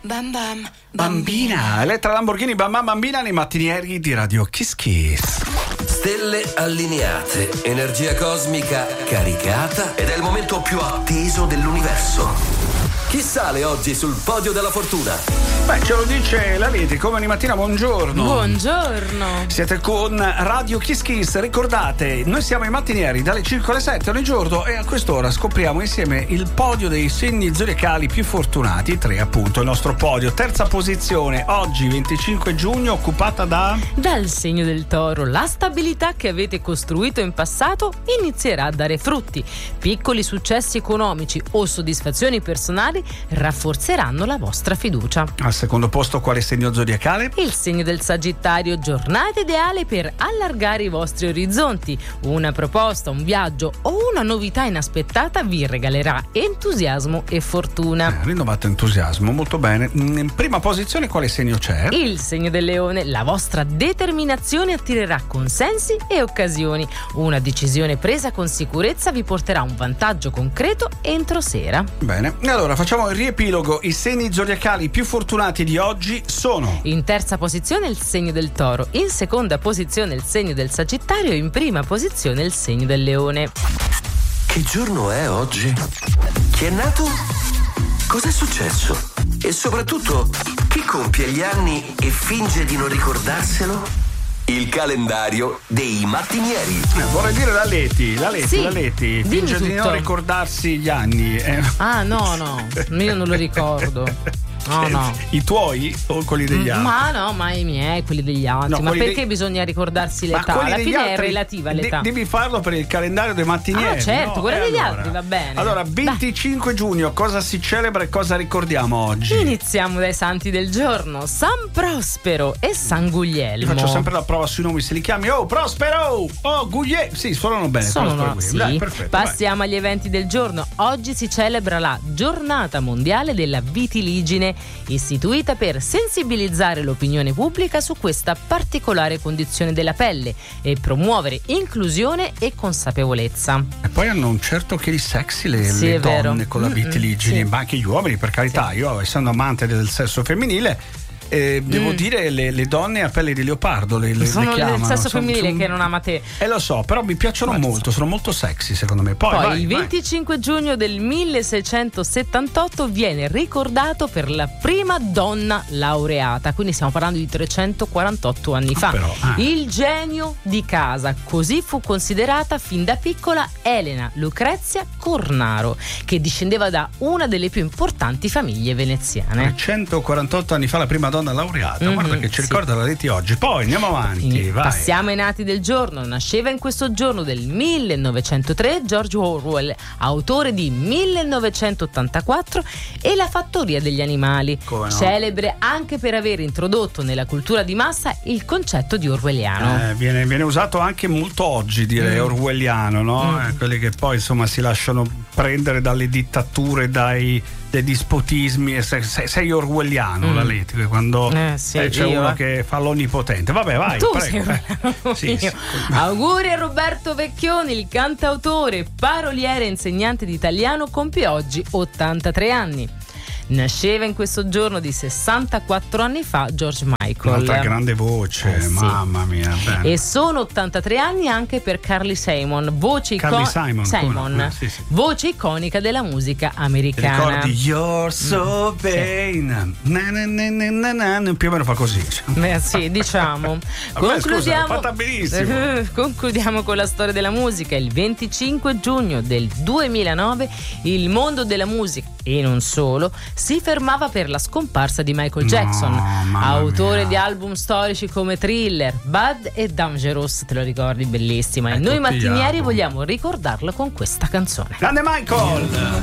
Bam bam Bambina, Elettra Lamborghini, Bam Bam Bambina nei mattinieri di Radio Kiss Kiss. Stelle allineate, energia cosmica caricata ed è il momento più atteso dell'universo. Chi sale oggi sul podio della fortuna? Beh, ce lo dice la Leti, come ogni mattina, buongiorno. Buongiorno. Siete con Radio Kiss Kiss, ricordate, noi siamo i mattinieri dalle 5 alle 7 ogni giorno e a quest'ora scopriamo insieme il podio dei segni zodiacali più fortunati, 3 appunto, il nostro podio. Terza posizione, oggi 25 giugno, occupata dal segno del Toro. La stabilità che avete costruito in passato inizierà a dare frutti. Piccoli successi economici o soddisfazioni personali rafforzeranno la vostra fiducia. Al secondo posto quale segno zodiacale? Il segno del Sagittario, giornata ideale per allargare i vostri orizzonti. Una proposta, un viaggio o una novità inaspettata vi regalerà entusiasmo e fortuna. Rinnovato entusiasmo, molto bene. In prima posizione quale segno c'è? Il segno del Leone, la vostra determinazione attirerà consensi e occasioni. Una decisione presa con sicurezza vi porterà un vantaggio concreto entro sera. Bene, allora facciamo il riepilogo. I segni zodiacali più fortunati di oggi sono: in terza posizione il segno del Toro, in seconda posizione il segno del Sagittario e in prima posizione il segno del Leone. Che giorno è oggi? Chi è nato? Cos'è successo? E soprattutto, chi compie gli anni e finge di non ricordarselo? Il calendario dei mattinieri. Vorrei dire la Leti Dimmi finge di tutto. non ricordarsi gli anni. Ah no, io non lo ricordo. No. I tuoi o quelli degli altri? Ma no, ma i miei, quelli degli altri. No, ma perché dei... bisogna ricordarsi l'età? Alla fine è relativa l'età. Devi farlo per il calendario dei mattinieri. Ah, certo, no? quella degli allora. altri va bene. Allora, 25 giugno, cosa si celebra e cosa ricordiamo oggi? Iniziamo dai santi del giorno: San Prospero e San Guglielmo. Io faccio sempre la prova sui nomi, se li chiami Prospero, Guglielmo, sì, suonano bene. Sì. Dai, perfetto, passiamo agli eventi del giorno. Oggi si celebra la Giornata Mondiale della Vitiligine, istituita per sensibilizzare l'opinione pubblica su questa particolare condizione della pelle e promuovere inclusione e consapevolezza. E poi hanno un certo che di sexy le donne con la vitiligine, sì. ma anche gli uomini, per carità. Sì. Io, essendo amante del sesso femminile, devo dire le donne a pelle di leopardo le sono chiamano. del sesso femminile che non ama te. Lo so, però mi piacciono molto, sono molto sexy secondo me. Poi il 25 giugno del 1678 viene ricordato per la prima donna laureata, quindi stiamo parlando di 348 anni fa. Il genio di casa, così fu considerata fin da piccola Elena Lucrezia Cornaro, che discendeva da una delle più importanti famiglie veneziane. 348 anni fa la prima donna laureata, guarda che ci ricorda la Leti oggi. Poi andiamo avanti, vai. Passiamo ai nati del giorno. Nasceva in questo giorno del 1903 George Orwell, autore di 1984 e La fattoria degli animali, celebre anche per aver introdotto nella cultura di massa il concetto di orwelliano. Viene usato anche molto oggi, direi, orwelliano, no? Quelli che poi insomma si lasciano prendere dalle dittature, dai dispotismi. Sei orwelliano, la Leti, quando c'è uno che fa l'onnipotente. Vabbè, vai, tu prego. Sì. Auguri a Roberto Vecchioni, il cantautore, paroliere e insegnante di italiano, compie oggi 83 anni. Nasceva in questo giorno di 64 anni fa George Michael. Un'altra grande voce, sì. Mamma mia, bene. E sono 83 anni anche per Carly Simon, voce iconica della musica americana. Ti ricordi You're So Vain? Più o meno fa così. Sì, diciamo. Concludiamo con la storia della musica. Il 25 giugno del 2009 il mondo della musica, e non solo, si fermava per la scomparsa di Michael Jackson, autore di album storici come Thriller, Bad e Dangerous, te lo ricordi? Bellissima. E noi mattinieri vogliamo ricordarlo con questa canzone. Grande Michael!